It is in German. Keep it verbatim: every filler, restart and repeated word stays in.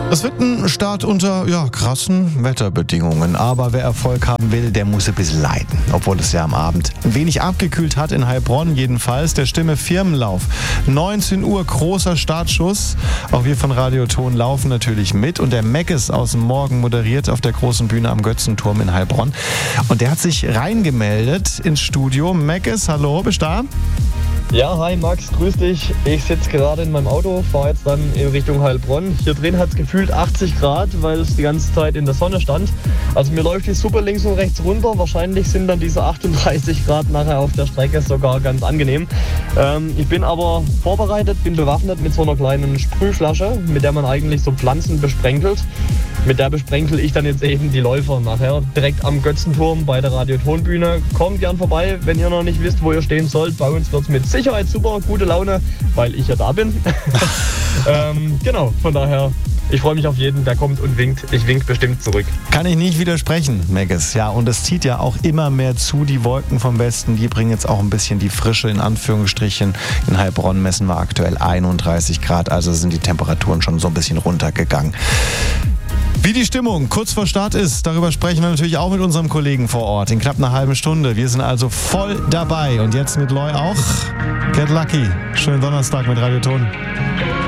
Es wird ein Start unter ja, krassen Wetterbedingungen. Aber wer Erfolg haben will, der muss ein bisschen leiden. Obwohl es ja am Abend ein wenig abgekühlt hat in Heilbronn jedenfalls. Der Stimme Firmenlauf. neunzehn Uhr, großer Startschuss. Auch wir von Radio Ton laufen natürlich mit. Und der Meckes aus dem Morgen moderiert auf der großen Bühne am Götzenturm in Heilbronn. Und der hat sich reingemeldet ins Studio. Meckes, hallo, bist du da? Ja, hi Max, grüß dich. Ich sitze gerade in meinem Auto, fahre jetzt dann in Richtung Heilbronn. Hier drin hat es gefühlt achtzig Grad, weil es die ganze Zeit in der Sonne stand. Also mir läuft die super links und rechts runter. Wahrscheinlich sind dann diese achtunddreißig Grad nachher auf der Strecke sogar ganz angenehm. Ähm, ich bin aber vorbereitet, bin bewaffnet mit so einer kleinen Sprühflasche, mit der man eigentlich so Pflanzen besprenkelt. Mit der besprenkel ich dann jetzt eben die Läufer nachher direkt am Götzenturm bei der Radiotonbühne. Kommt gern vorbei, wenn ihr noch nicht wisst, wo ihr stehen sollt. Bei uns wird es mit Sicherheit super, gute Laune, weil ich ja da bin. ähm, genau, von daher, ich freue mich auf jeden, der kommt und winkt. Ich wink bestimmt zurück. Kann ich nicht widersprechen, Meckes. Ja, und es zieht ja auch immer mehr zu. Die Wolken vom Westen, die bringen jetzt auch ein bisschen die Frische in Anführungsstrichen. In Heilbronn messen wir aktuell einunddreißig Grad, also sind die Temperaturen schon so ein bisschen runtergegangen. Wie die Stimmung kurz vor Start ist, darüber sprechen wir natürlich auch mit unserem Kollegen vor Ort in knapp einer halben Stunde. Wir sind also voll dabei und jetzt mit Loy auch. Get Lucky. Schönen Donnerstag mit Radio Ton.